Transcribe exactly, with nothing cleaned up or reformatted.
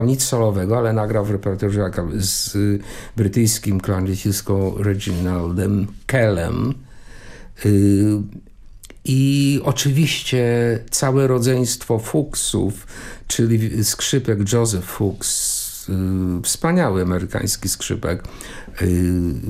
Nic solowego, ale nagrał w repertuarze z brytyjskim klarnecistą Reginaldem Kellem. I oczywiście całe rodzeństwo Fuchsów, czyli skrzypek Joseph Fuchs, wspaniały amerykański skrzypek,